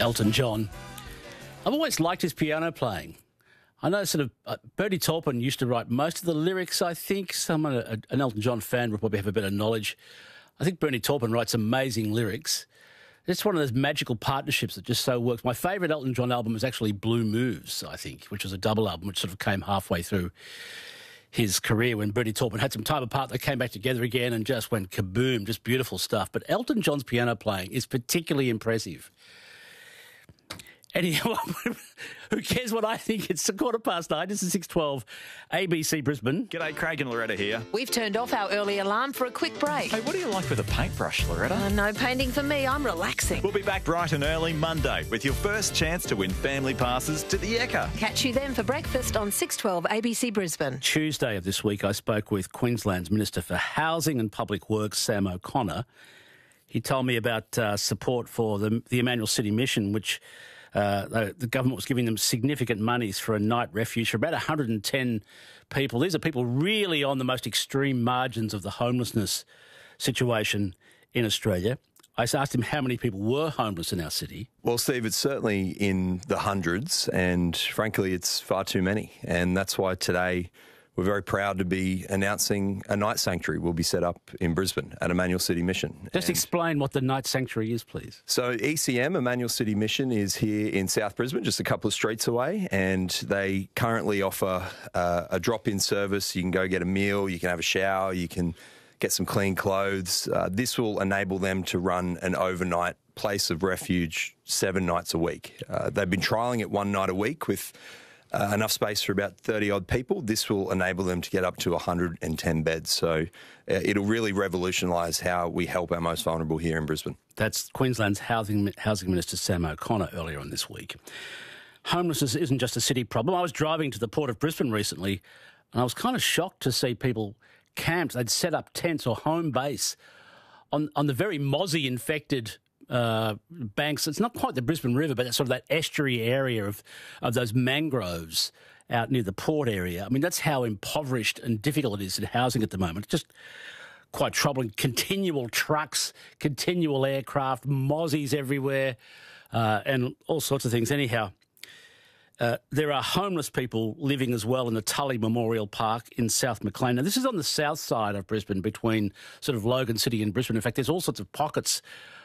Elton John. I've always liked his piano playing. I know Bernie Taupin used to write most of the lyrics, I think. An Elton John fan would probably have a bit of knowledge. I think Bernie Taupin writes amazing lyrics. It's one of those magical partnerships that just so works. My favourite Elton John album is actually Blue Moves, I think, which was a double album which sort of came halfway through his career when Bernie Taupin had some time apart. They came back together again and just went kaboom, just beautiful stuff. But Elton John's piano playing is particularly impressive. Anyhow, who cares what I think? It's 9:15. This is 6:12 ABC Brisbane. G'day, Craig and Loretta here. We've turned off our early alarm for a quick break. Hey, what do you like with a paintbrush, Loretta? No painting for me. I'm relaxing. We'll be back bright and early Monday with your first chance to win family passes to the Ekka. Catch you then for breakfast on 6:12 ABC Brisbane. Tuesday of this week, I spoke with Queensland's Minister for Housing and Public Works, Sam O'Connor. He told me about support for the Emmanuel City Mission, which the government was giving them significant monies for a night refuge for about 110 people. These are people really on the most extreme margins of the homelessness situation in Australia. I asked him how many people were homeless in our city. Well, Steve, it's certainly in the hundreds, and frankly, it's far too many. And that's why today we're very proud to be announcing a night sanctuary will be set up in Brisbane at Emmanuel City Mission. Just explain what the night sanctuary is, please. So ECM, Emmanuel City Mission, is here in South Brisbane, just a couple of streets away, and they currently offer a drop-in service. You can go get a meal, you can have a shower, you can get some clean clothes. This will enable them to run an overnight place of refuge 7 nights a week. They've been trialling it 1 night a week with enough space for about 30-odd people. This will enable them to get up to 110 beds. So it'll really revolutionise how we help our most vulnerable here in Brisbane. That's Queensland's Housing Minister Sam O'Connor earlier on this week. Homelessness isn't just a city problem. I was driving to the Port of Brisbane recently and I was kind of shocked to see people camped. They'd set up tents or home base on the very mozzie-infected banks. It's not quite the Brisbane River, but that's sort of that estuary area of those mangroves out near the port area. I mean, that's how impoverished and difficult it is in housing at the moment. It's just quite troubling. Continual trucks, continual aircraft, mozzies everywhere, and all sorts of things. Anyhow, there are homeless people living as well in the Tully Memorial Park in South Maclean. Now, this is on the south side of Brisbane, between sort of Logan City and Brisbane. In fact, there's all sorts of pockets